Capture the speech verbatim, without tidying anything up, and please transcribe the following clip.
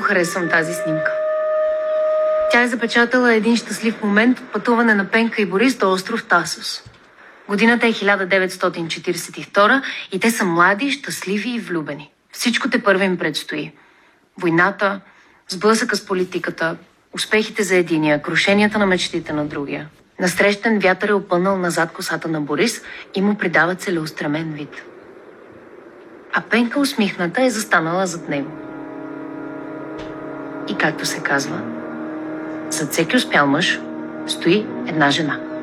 харесвам тази снимка. Тя е запечатала един щастлив момент от пътуване на Пенка и Борис до остров Тасос. Годината е хиляда деветстотин четиридесет и втора и те са млади, щастливи и влюбени. Всичко тепърва им предстои. Войната, сблъсъка с политиката, успехите за единия, крушенията на мечтите на другия. Насрещен вятър е опънал назад косата на Борис и му придава целеустремен вид. А Пенка усмихната е застанала зад него. И както се казва, зад всеки успял мъж стои една жена.